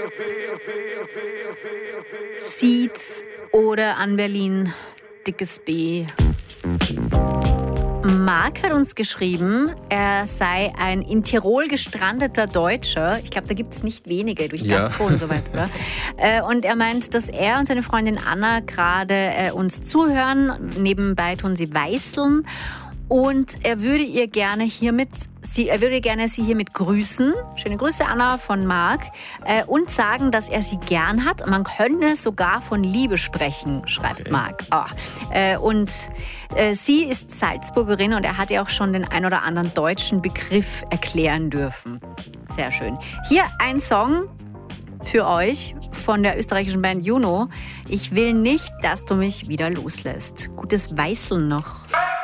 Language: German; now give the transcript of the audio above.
Seeds oder an Berlin, dickes B. Marc hat uns geschrieben, er sei ein in Tirol gestrandeter Deutscher. Ich glaube, da gibt es nicht wenige durch Gastro und so weiter. Und er meint, dass er und seine Freundin Anna gerade uns zuhören. Nebenbei tun sie weißeln. Und er würde gerne sie hiermit grüßen. Schöne Grüße, Anna, von Marc. Und sagen, dass er sie gern hat. Man könne sogar von Liebe sprechen, schreibt Marc. Und sie ist Salzburgerin und er hat ihr auch schon den ein oder anderen deutschen Begriff erklären dürfen. Sehr schön. Hier ein Song für euch von der österreichischen Band Juno. Ich will nicht, dass du mich wieder loslässt. Gutes Weißeln noch.